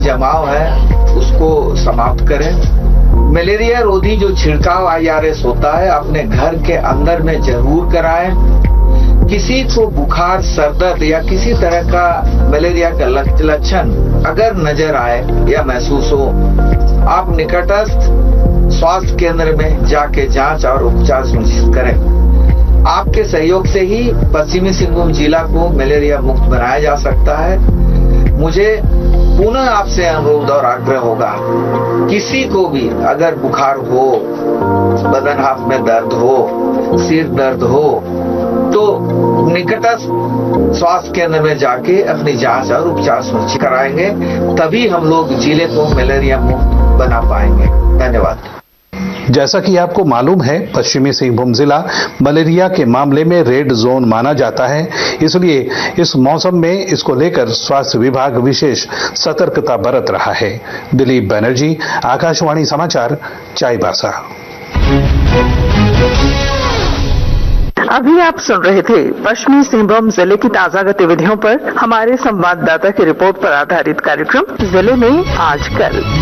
जमाव है उसको समाप्त करें। मलेरिया रोधी जो छिड़काव IRS होता है अपने घर के अंदर में जरूर कराएं। किसी को बुखार, सरदर्द या किसी तरह का मलेरिया का लक्षण अगर नजर आए या महसूस हो, आप निकटस्थ स्वास्थ्य केंद्र में जाके जांच और उपचार सुनिश्चित करें। आपके सहयोग से ही पश्चिमी सिंहभूम जिला को मलेरिया मुक्त बनाया जा सकता है। मुझे पुनः आपसे अनुरोध और आग्रह होगा, किसी को भी अगर बुखार हो, बदन हाथ में दर्द हो, सिर दर्द हो, तो निकटस्थ स्वास्थ्य केंद्र में जाके अपनी जांच और उपचार सुनिश्चित कराएंगे, तभी हम लोग जिले को मलेरिया मुक्त बना पाएंगे। धन्यवाद। जैसा कि आपको मालूम है, पश्चिमी सिंहभूम जिला मलेरिया के मामले में रेड जोन माना जाता है, इसलिए इस मौसम में इसको लेकर स्वास्थ्य विभाग विशेष सतर्कता बरत रहा है। दिलीप बनर्जी, आकाशवाणी समाचार, चाईबासा। अभी आप सुन रहे थे पश्चिमी सिंहभूम जिले की ताजा गतिविधियों पर हमारे संवाददाता की रिपोर्ट पर आधारित कार्यक्रम जिले में आजकल।